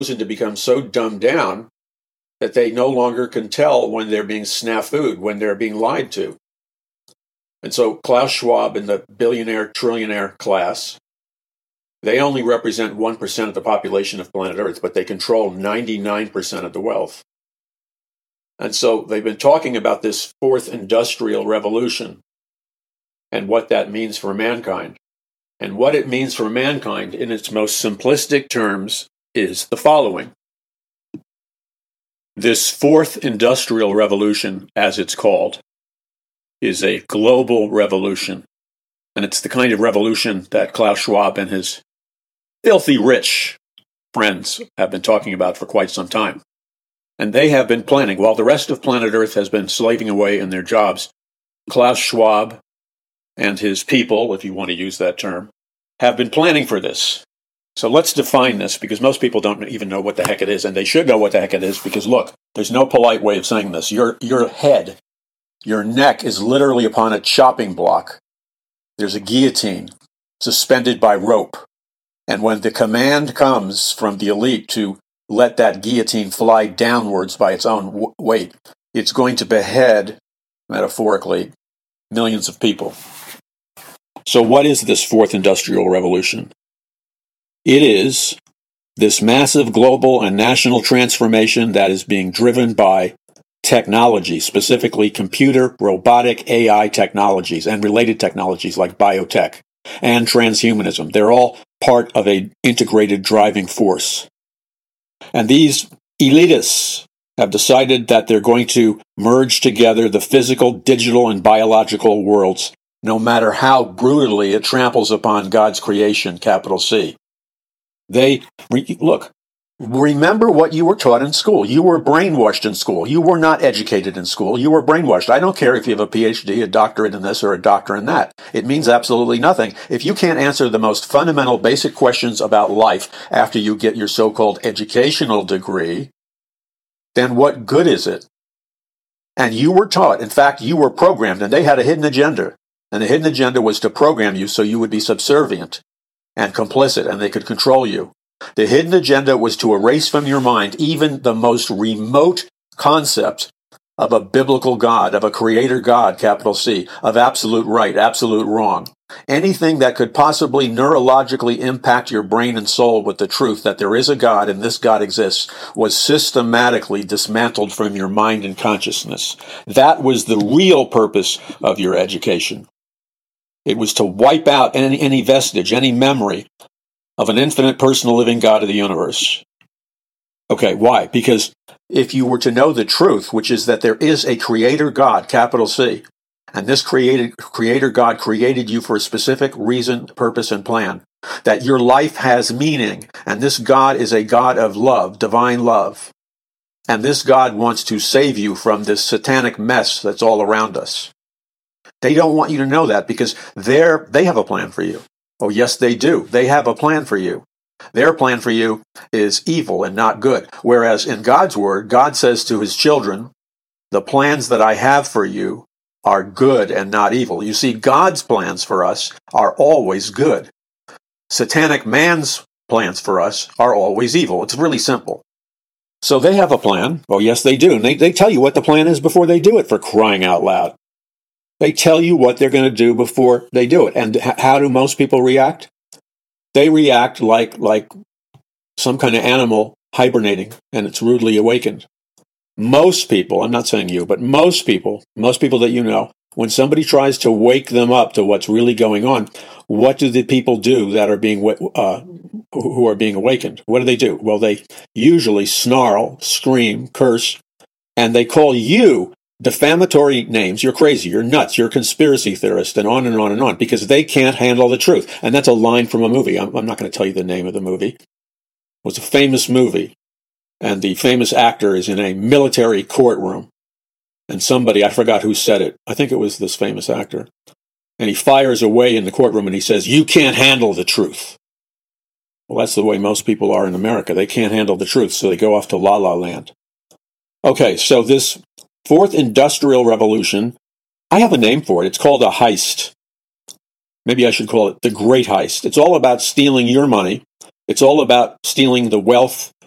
to become so dumbed down that they no longer can tell when they're being snafu'd, when they're being lied to. And so Klaus Schwab and the billionaire, trillionaire class, they only represent 1% of the population of planet Earth, but they control 99% of the wealth. And so they've been talking about this fourth industrial revolution and what that means for mankind. And what it means for mankind in its most simplistic terms is the following. This fourth industrial revolution, as it's called, is a global revolution. And it's the kind of revolution that Klaus Schwab and his filthy rich friends have been talking about for quite some time. And they have been planning, while the rest of planet Earth has been slaving away in their jobs, Klaus Schwab and his people, if you want to use that term, have been planning for this. So let's define this, because most people don't even know what the heck it is, and they should know what the heck it is, because look, there's no polite way of saying this. Your head, your neck is literally upon a chopping block. There's a guillotine suspended by rope. And when the command comes from the elite to let that guillotine fly downwards by its own weight, it's going to behead, metaphorically, millions of people. So what is this fourth industrial revolution? It is this massive global and national transformation that is being driven by technology, specifically computer, robotic, AI technologies, and related technologies like biotech and transhumanism. They're all part of an integrated driving force. And these elitists have decided that they're going to merge together the physical, digital, and biological worlds, no matter how brutally it tramples upon God's creation, capital C. Remember what you were taught in school. You were brainwashed in school. You were not educated in school. You were brainwashed. I don't care if you have a PhD, a doctorate in this, or a doctor in that. It means absolutely nothing. If you can't answer the most fundamental, basic questions about life after you get your so-called educational degree, then what good is it? And you were taught, in fact, you were programmed, and they had a hidden agenda. And the hidden agenda was to program you so you would be subservient and complicit, and they could control you. The hidden agenda was to erase from your mind even the most remote concept of a biblical God, of a creator God, capital C, of absolute right, absolute wrong. Anything that could possibly neurologically impact your brain and soul with the truth that there is a God and this God exists was systematically dismantled from your mind and consciousness. That was the real purpose of your education. It was to wipe out any vestige, any memory of an infinite personal living God of the universe. Okay, why? Because if you were to know the truth, which is that there is a creator God, capital C, and this creator God created you for a specific reason, purpose, and plan, that your life has meaning, and this God is a God of love, divine love, and this God wants to save you from this satanic mess that's all around us. They don't want you to know that because they have a plan for you. Oh, yes, they do. They have a plan for you. Their plan for you is evil and not good. Whereas in God's word, God says to his children, the plans that I have for you are good and not evil. You see, God's plans for us are always good. Satanic man's plans for us are always evil. It's really simple. So they have a plan. Oh, yes, they do. And they tell you what the plan is before they do it, for crying out loud. They tell you what they're going to do before they do it. And how do most people react? They react like some kind of animal hibernating, and it's rudely awakened. Most people, I'm not saying you, but most people that you know, when somebody tries to wake them up to what's really going on, what do the people do that are who are being awakened? What do? Well, they usually snarl, scream, curse, and they call you defamatory names. You're crazy, you're nuts, you're a conspiracy theorist, and on and on and on, because they can't handle the truth. And that's a line from a movie. I'm not going to tell you the name of the movie. It was a famous movie, and the famous actor is in a military courtroom, and somebody, I forgot who said it, I think it was this famous actor, and he fires away in the courtroom and he says, "You can't handle the truth." Well, that's the way most people are in America. They can't handle the truth, so they go off to La La Land. Okay, so this fourth industrial revolution, I have a name for it. It's called a heist. Maybe I should call it the Great Heist. It's all about stealing your money. It's all about stealing the wealth